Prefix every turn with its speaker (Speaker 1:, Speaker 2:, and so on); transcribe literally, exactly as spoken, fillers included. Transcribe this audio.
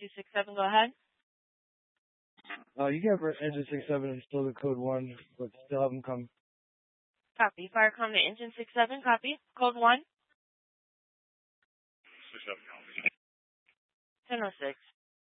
Speaker 1: two six seven, go ahead.
Speaker 2: Uh, you can have engine six seven and still the code one, but still have them come.
Speaker 1: Copy. Firecom to engine six seven, copy. Code one.
Speaker 3: six seven,
Speaker 1: ten oh six.